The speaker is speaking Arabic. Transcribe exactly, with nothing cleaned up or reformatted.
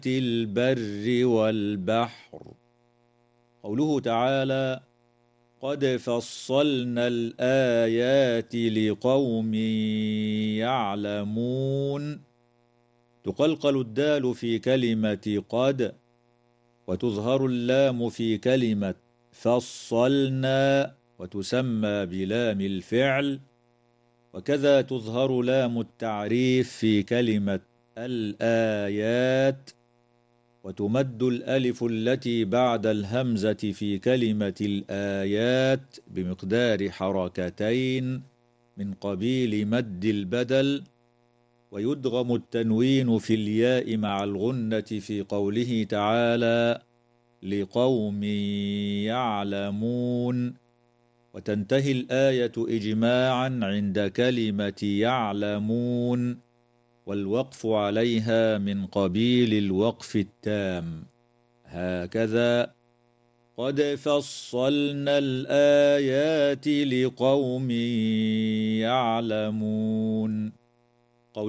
البر والبحر. قوله تعالى: قد فصلنا الآيات لقوم يعلمون. تقلقل الدال في كلمة قد، وتظهر اللام في كلمة فصلنا، وتسمى بلام الفعل، وكذا تظهر لام التعريف في كلمة الآيات، وتمد الألف التي بعد الهمزة في كلمة الآيات بمقدار حركتين من قبيل مد البدل، ويدغم التنوين في الياء مع الغنة في قوله تعالى: لقوم يعلمون. وتنتهي الآية إجماعا عند كلمة يعلمون، والوقف عليها من قبيل الوقف التام. هكذا: قد فصلنا الآيات لقوم يعلمون.